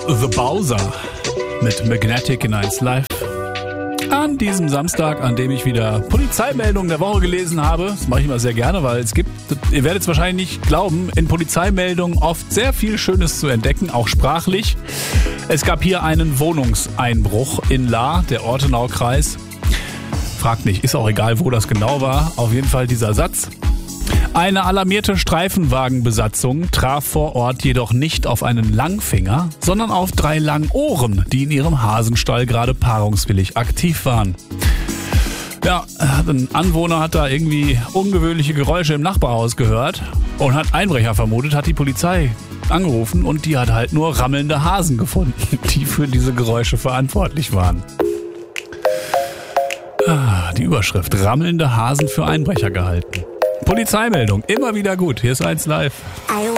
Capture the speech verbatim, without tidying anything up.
The Bowser mit Magnetic in eins Live. An diesem Samstag, an dem ich wieder Polizeimeldungen der Woche gelesen habe. Das mache ich immer sehr gerne, weil es gibt, ihr werdet es wahrscheinlich nicht glauben, in Polizeimeldungen oft sehr viel Schönes zu entdecken, auch sprachlich. Es gab hier einen Wohnungseinbruch in Lahr, der Ortenaukreis. Fragt nicht, ist auch egal, wo das genau war. Auf jeden Fall dieser Satz. Eine alarmierte Streifenwagenbesatzung traf vor Ort jedoch nicht auf einen Langfinger, sondern auf drei Langohren, die in ihrem Hasenstall gerade paarungswillig aktiv waren. Ja, ein Anwohner hat da irgendwie ungewöhnliche Geräusche im Nachbarhaus gehört und hat Einbrecher vermutet, hat die Polizei angerufen und die hat halt nur rammelnde Hasen gefunden, die für diese Geräusche verantwortlich waren. Ah, die Überschrift: Rammelnde Hasen für Einbrecher gehalten. Polizeimeldung, immer wieder gut. Hier ist eins live.